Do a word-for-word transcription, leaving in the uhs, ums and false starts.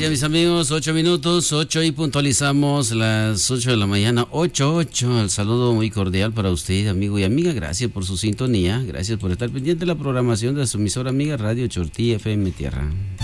ya mis amigos, ocho minutos, ocho y puntualizamos las ocho de la mañana, ocho, ocho. El saludo muy cordial para usted, amigo y amiga. Gracias por su sintonía, gracias por estar pendiente de la programación de su emisora amiga Radio Chortí F M Tierra.